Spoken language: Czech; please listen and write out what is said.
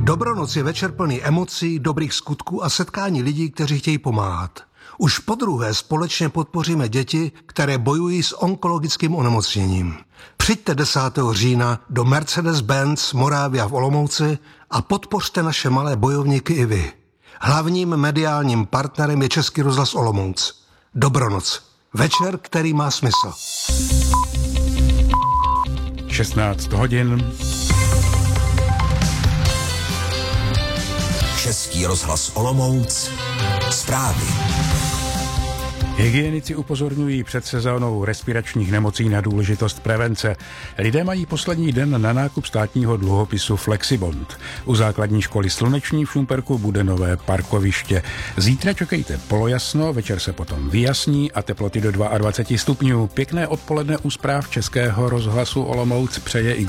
Dobronoc je večer plný emocí, dobrých skutků a setkání lidí, kteří chtějí pomáhat. Už podruhé společně podpoříme děti, které bojují s onkologickým onemocněním. Přijďte 10. října do Mercedes-Benz Moravia v Olomouci a podpořte naše malé bojovníky i vy. Hlavním mediálním partnerem je Český rozhlas Olomouc. Dobronoc. Večer, který má smysl. 16 hodin. Český rozhlas Olomouc. Zprávy. Hygienici upozorňují před sezónou respiračních nemocí na důležitost prevence. Lidé mají poslední den na nákup státního dluhopisu Flexibond. U základní školy Sluneční v Šumperku bude nové parkoviště. Zítra čekejte polojasno, večer se potom vyjasní a teploty do 22 stupňů. Pěkné odpoledne u zpráv Českého rozhlasu Olomouc přeje Igor